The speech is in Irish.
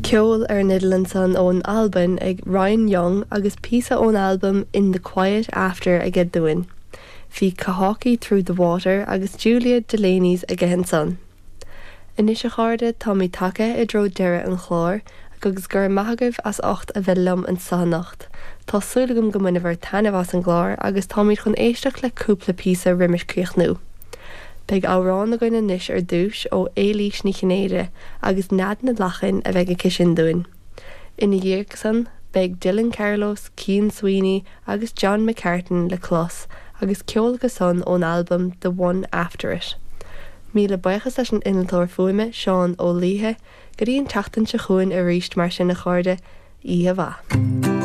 Ceol ar nidlan san ón Alban ag Ryan Young agus písa ón album In the Quiet After a get doin. Bhí Cahocky Through the Water agus Julia Delaney's a gehen son. Inis a cháirde Tommy take I dro deire an chlár agus gur maithagah as 8 a bheilm an sanacht. Tá súlagum go muna bhar tanmh as an glár agus táid chun éisteach le cúpla písa rimiscríoch nó. Beag árán a goine níos ar dúis ó élís ní chinnéide agus nad na lachan a bheith a cisin dúin. Ina dhéag san, beag Dylan Carlos, Cian Sweeney agus John McCartan le clos agus ceol go son ón album The One After It. Míle buchas leis an inaltóir fuime Seán ó Líthe, go dtíon teachtain se chuin a ríist mar sin na cháirde í a bha.